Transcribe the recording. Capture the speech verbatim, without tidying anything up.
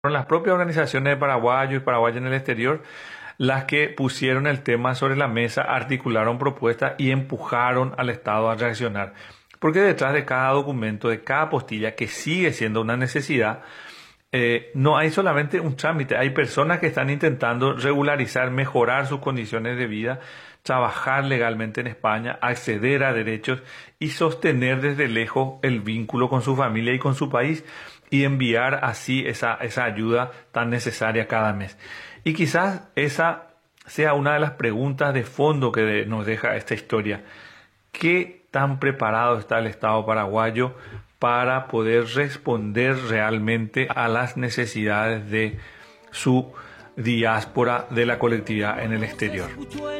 Fueron las propias organizaciones de paraguayos y paraguayas en el exterior las que pusieron el tema sobre la mesa, articularon propuestas y empujaron al Estado a reaccionar. Porque detrás de cada documento, de cada apostilla, que sigue siendo una necesidad, eh, no hay solamente un trámite, hay personas que están intentando regularizar, mejorar sus condiciones de vida, trabajar legalmente en España, acceder a derechos y sostener desde lejos el vínculo con su familia y con su país y enviar así esa, esa ayuda tan necesaria cada mes. Y quizás esa sea una de las preguntas de fondo que de- nos deja esta historia. ¿Qué tan preparado está el Estado paraguayo para poder responder realmente a las necesidades de su diáspora, de la colectividad en el exterior?